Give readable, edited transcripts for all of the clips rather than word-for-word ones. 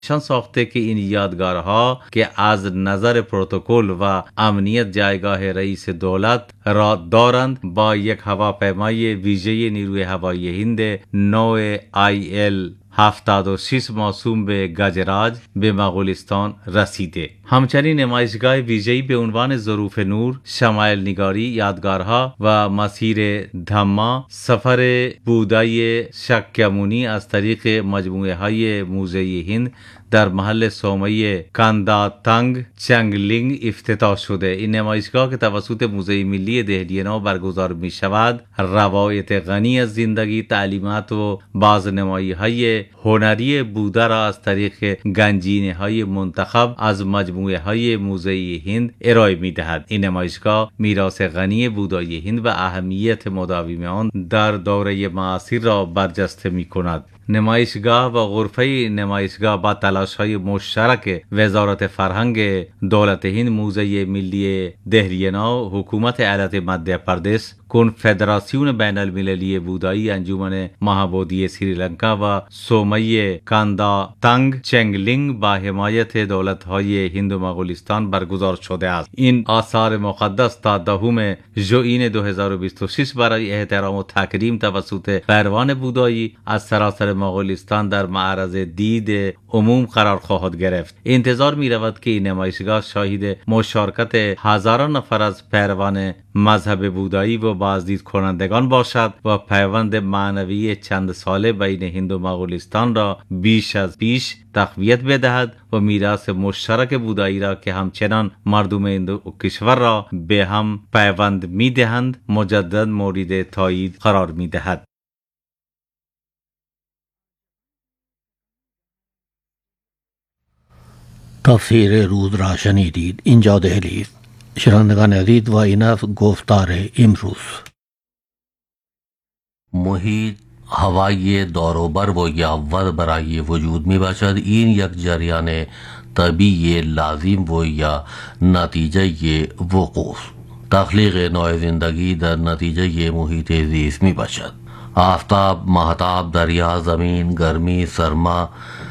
نشان ساخته که این یادگارها که از نظر پروتکل و امنیت جایگاه رئیس دولت را دارند با یک هواپیمای ویژه نیروی هوایی هند نوع IL 76 موسوم به گجراج به مغولستان رسیده. همچنین نمایشگاه ویژه‌ای به عنوان ظروف نور، شمایل نگاری، یادگارها و مسیر دھما سفر بودای شکیمونی از طریق مجموعه های موزه هند در محل صومعه کانداتنگ چنگلینگ افتتاح شده. این نمایشگاه که توسط موزه ملی دهلی نو برگزار می شود، روایت غنی از زندگی، تعلیمات و بازنمایی های هنری بودا را از طریق گنجینه های منتخب از مجموعه های موزه هند ارائه می دهد. این نمایشگاه میراث غنی بودای هند و اهمیت مداوم آن در دوره معاصر را برجسته می کند. نمایشگاه و غرفه نمایشگاه با تلاش‌های مشترک وزارت فرهنگ دولت هند، موزه ملی دهلی نو، حکومت ایالت مدھیہ پردیش، کنفدراسیون بین المللی بودایی، انجمن مهابودی سریلانکا و صومعه کانداتنگ چنگلینگ با حمایت دولت‌های هند و مغولستان برگزار شده است. این آثار مقدس تا 10 ژوئین 2026 برای احترام و تکریم توسط پیروان بودایی از سراسر مغولستان در معرض دید عموم قرار خواهد گرفت. انتظار می رود که این نمایشگاه شاهد مشارکت هزاران نفر از پیروان مذهب بودایی و بازدید کنندگان باشد و پیوند معنوی چند ساله بین هند و مغولستان را بیش از پیش تقویت بدهد و میراث مشترک بودایی را که همچنان مردم این دو کشور را به هم پیوند می دهند مجدد مورد تایید قرار می دهد. تفسیر روز را شنیدید. اینجا دهلی. شنوندگان عزیز و این است گفتار امروز. محیط هوایی دور و بر و یا برای وجود می باشد. این یک جریان طبیعی لازم و یا نتیجه وقوع تخلیق نوع زندگی در نتیجه محیط زیست می باشد. آفتاب، ماهتاب، دریا، زمین، گرمی، سرما،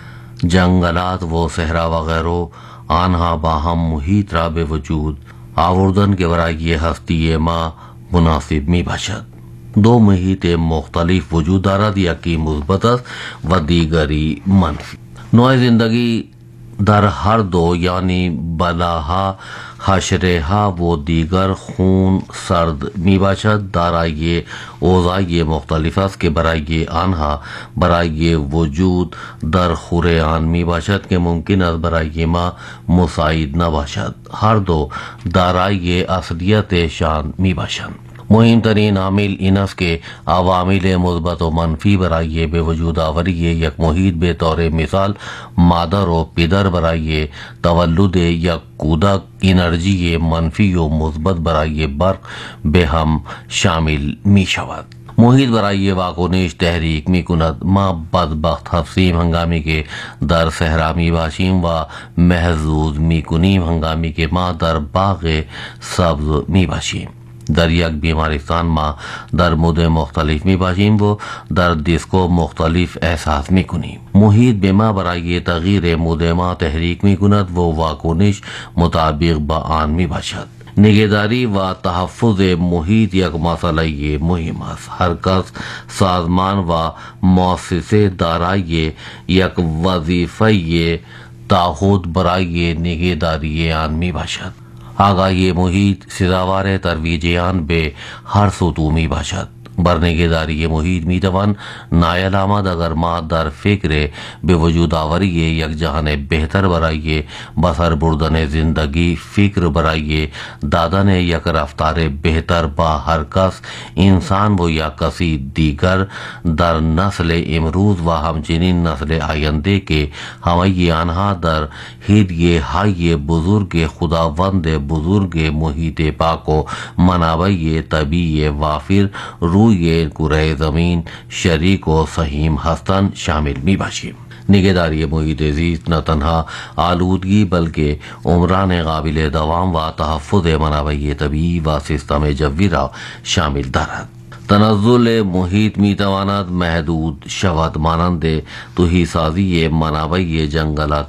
جنگلات و صحرا وغیرہ آنها با هم محیط را به وجود آوردن که برای هستی ما مناسب می باشد. دو محیط مختلف وجود دارد، یکی مثبت است و دیگری منفی. نوع زندگی در هر دو یعنی بلاها، حشره‌ها و دیگر خون سرد می باشد دارای اوضاع مختلف است که برای آنها برای وجود در خور آن می باشد که ممکن است برای ما مساعد نباشد. هر دو دارای اصلیت شان می باشند. مهمترین عامل این است که عوامل مثبت و منفی برای به وجود آوری یک محیط به طور مثال مادر و پدر برای تولد یک کودک انرژی منفی و مثبت برای برق به هم شامل می شود. محیط برای واکنش تحریک می کند. ما بدبخت هستیم هنگامی که در صحرا می باشیم و محظوظ می کنیم هنگامی که ما در باغ سبز می باشیم. در یک بیمارستان ما در مود مختلف می باشیم و در دیسکو مختلف احساس می کنیم. محیط به ما برای تغییر مود ما تحریک می کند و واکنش مطابق با آن می باشد. نگهداری و تحفظ محیط یک مسئله مهم است. هر کس، سازمان و مؤسسه دارای یک وظیفه تعهد برای نگهداری آن می باشد. آگاهی محیط سزاوار ترویج آن به هر سطوح می باشد. بر نگهداری محیط می توان نائل آمد اگر ما در فکر به وجود آوری یک جهان بهتر برای بسر بردن زندگی، فکر برای دادن یک رفتار بهتر با هر کس، انسان و یا کسی دیگر در نسل امروز و همچنین نسل آینده که همه آنها در هدیه های بزرگ خداوند بزرگ محیط پاک و منابع طبیعی وافر روی کره زمین شریک و سهیم هستند شامل می باشیم. نگهداری محیط زیست نه تنها آلودگی بلکه عمران قابل دوام و تحفظ منابع طبیعی و سیستم جوی را شامل دارد. تنزل محیط میتواند محدود شود مانند توهی سازی منابع جنگلات